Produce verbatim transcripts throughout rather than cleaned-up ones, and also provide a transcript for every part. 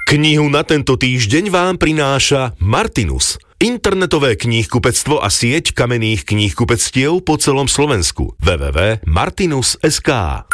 Knihu na tento týždeň vám prináša Martinus, internetové knihkupectvo a sieť kamenných knihkupectiev po celom Slovensku. w w w bodka martinus bodka es ká.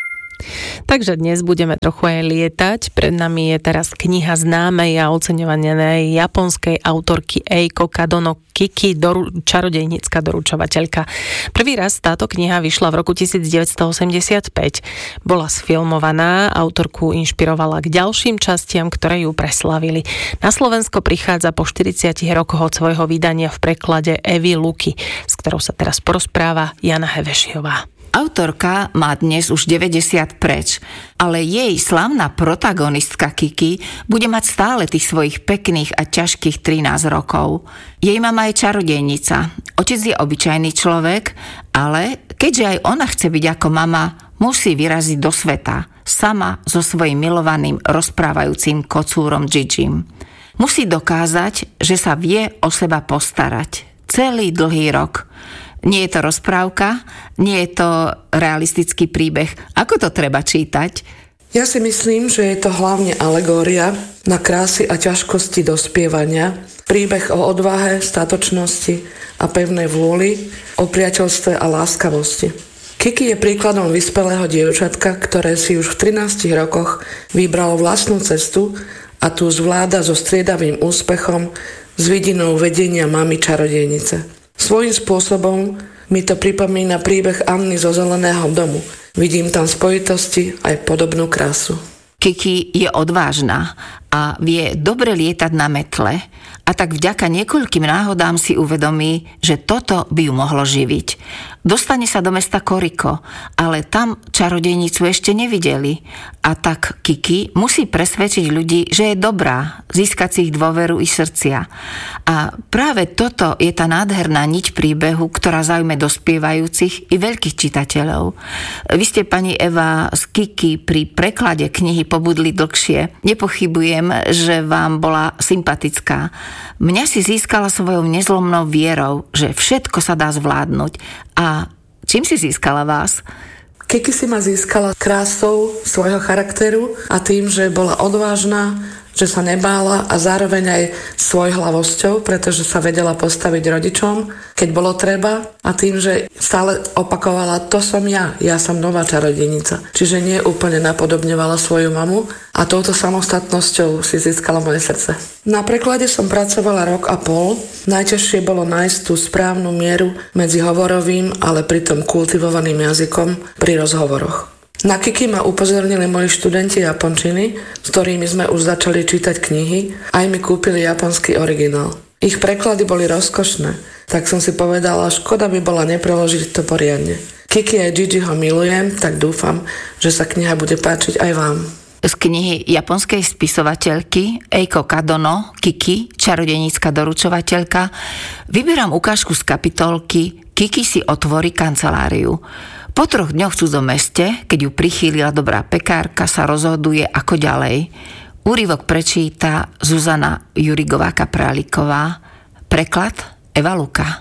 Takže dnes budeme trochu aj lietať. Pred nami je teraz kniha známej a oceňovanej japonskej autorky Eiko Kadono Kiki, doru, čarodejnícka doručovateľka. Prvý raz táto kniha vyšla v roku devätnásťstoosemdesiatpäť. Bola sfilmovaná, autorku inšpirovala k ďalším častiam, ktoré ju preslavili. Na Slovensko prichádza po štyridsiatich rokoch od svojho vydania v preklade Evy Luky, s ktorou sa teraz porozpráva Jana Hevešiová. Autorka má dnes už deväťdesiat preč, ale jej slávna protagonistka Kiki bude mať stále tých svojich pekných a ťažkých trinásť rokov. Jej mama je čarodejnica, otec je obyčajný človek, ale keďže aj ona chce byť ako mama, musí vyraziť do sveta, sama so svojím milovaným rozprávajúcim kocúrom Gigim. Musí dokázať, že sa vie o seba postarať. Celý dlhý rok. Nie je to rozprávka, nie je to realistický príbeh. Ako to treba čítať? Ja si myslím, že je to hlavne alegória na krásy a ťažkosti dospievania, príbeh o odvahe, statočnosti a pevnej vôli, o priateľstve a láskavosti. Kiki je príkladom vyspelého dievčatka, ktoré si už v trinástich rokoch vybralo vlastnú cestu a tu zvláda so striedavým úspechom s vidinou vedenia mamy čarodejnice. Svojím spôsobom mi to pripomína príbeh Anny zo Zeleného domu. Vidím tam spojitosti aj podobnú krásu. Kiki je odvážna a vie dobre lietať na metle a tak vďaka niekoľkým náhodám si uvedomí, že toto by ju mohlo živiť. Dostane sa do mesta Koriko, ale tam čarodejnicu ešte nevideli a tak Kiki musí presvedčiť ľudí, že je dobrá, získať si ich dôveru i srdcia. A práve toto je tá nádherná niť príbehu, ktorá zaujme dospievajúcich i veľkých čitateľov. Vy ste, pani Eva, z Kiki pri preklade knihy pobudli dlhšie. Nepochybujem, že vám bola sympatická. Mňa si získala svojou nezlomnou vierou, že všetko sa dá zvládnuť. A čím si získala vás? Kiki si ma získala krásou svojho charakteru a tým, že bola odvážna, že sa nebála a zároveň aj svojhlavosťou, pretože sa vedela postaviť rodičom, keď bolo treba, a tým, že stále opakovala, to som ja, ja som nová čarodejnica. Čiže nie úplne napodobňovala svoju mamu a touto samostatnosťou si získala moje srdce. Na preklade som pracovala rok a pol. Najťažšie bolo nájsť tú správnu mieru medzi hovorovým, ale pritom kultivovaným jazykom pri rozhovoroch. Na Kiki ma upozornili moji študenti japončiny, s ktorými sme už začali čítať knihy, aj mi kúpili japonský originál. Ich preklady boli rozkošné, tak som si povedala, škoda by bola nepreložiť to poriadne. Kiki aj Gigi ho milujem, tak dúfam, že sa kniha bude páčiť aj vám. Z knihy japonskej spisovateľky Eiko Kadono Kiki, čarodejnícka doručovateľka, vyberám ukážku z kapitolky Kiki si otvorí kanceláriu. Po troch dňoch v cudzom meste, keď ju prichýlila dobrá pekárka, sa rozhoduje ako ďalej. Úryvok prečíta Zuzana Jurigová-Kapráliková. Preklad Eva Luka.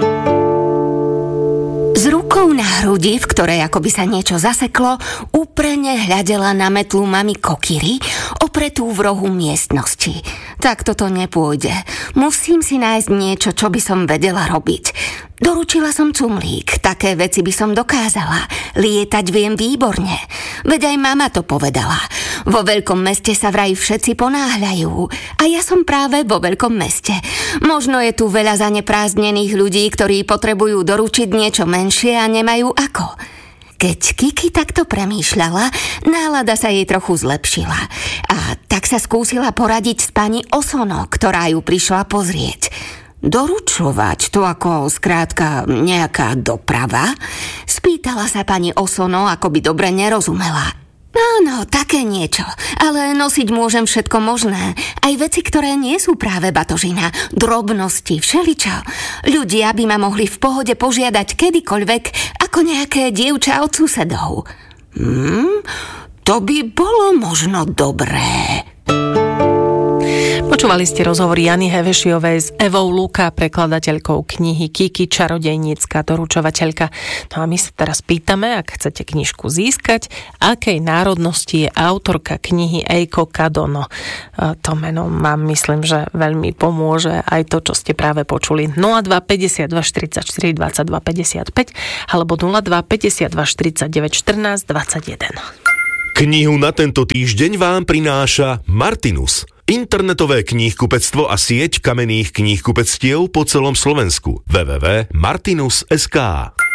S rukou na hrudi, v ktorej akoby sa niečo zaseklo, úprene hľadela na metlu mami Kokiri, opretú v rohu miestnosti. Tak toto nepôjde. Musím si nájsť niečo, čo by som vedela robiť. Doručila som cumlík, také veci by som dokázala. Lietať viem výborne. Veď aj mama to povedala. Vo veľkom meste sa vraj všetci ponáhľajú. A ja som práve vo veľkom meste. Možno je tu veľa zaneprázdnených ľudí, ktorí potrebujú doručiť niečo menšie a nemajú ako. Keď Kiki takto premýšľala, nálada sa jej trochu zlepšila. A tak sa skúsila poradiť s pani Osono, ktorá ju prišla pozrieť. Doručovať to ako skrátka nejaká doprava? Spýtala sa pani Osono, ako by dobre nerozumela. Áno, také niečo, ale nosiť môžem všetko možné. Aj veci, ktoré nie sú práve batožina, drobnosti, všeličo. Ľudia by ma mohli v pohode požiadať kedykoľvek ako nejaké dievča od susedov. Hmm, to by bolo možno dobré. Počúvali ste rozhovor Jany Hevešiovej s Evou Luka, prekladateľkou knihy Kiki, čarodejnícka doručovateľka. No a my sa teraz pýtame, ak chcete knižku získať, akej národnosti je autorka knihy Eiko Kadono. To meno vám myslím, že veľmi pomôže aj to, čo ste práve počuli. nula dva päťdesiatdva štyridsaťštyri dvadsaťdva päťdesiatpäť alebo nula dva päťdesiatdva štyridsaťdeväť štrnásť dvadsaťjeden. Knihu na tento týždeň vám prináša Martinus, internetové knihkupectvo a sieť kamenných knihkupectiev po celom Slovensku. w w w bodka martinus bodka es ká